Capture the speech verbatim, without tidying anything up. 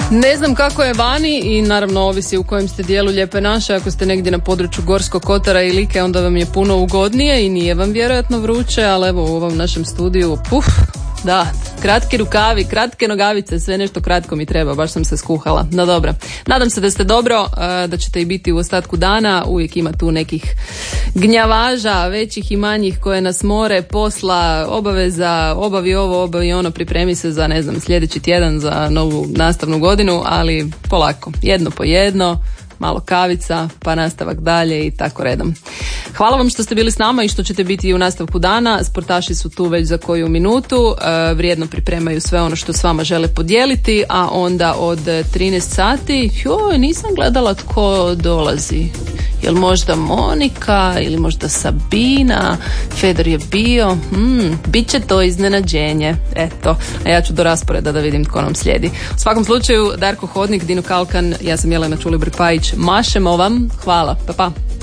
Ne znam kako je vani i naravno ovisi u kojem ste dijelu Lijepe naše. Ako ste negdje na području Gorskog kotara i Like, onda vam je puno ugodnije i nije vam vjerojatno vruće, ali evo u ovom našem studiju, puf, da, kratki rukavi, kratke nogavice, sve nešto kratko mi treba, baš sam se skuhala. No dobro, nadam se da ste dobro, da ćete i biti u ostatku dana. Uvijek ima tu nekih gnjavaža, većih i manjih, koje nas more, posla, obaveza, obavi ovo, obavi ono, pripremi se za, ne znam, sljedeći tjedan, za novu nastavnu godinu, ali polako, jedno po jedno, malo kavica, pa nastavak dalje i tako redom. Hvala vam što ste bili s nama i što ćete biti u nastavku dana. Sportaši su tu već za koju minutu, e, vrijedno pripremaju sve ono što s vama žele podijeliti, a onda od trinaest sati, joj, nisam gledala tko dolazi. Jel možda Monika ili možda Sabina? Fedor je bio, hmm, bit će to iznenađenje. Eto, a ja ću do rasporeda da vidim tko nam slijedi. U svakom slučaju, Darko Hodnik, Dino Kalkan, ja sam Jelena Čulibrk-Pajić, mašemo vam, hvala, pa pa.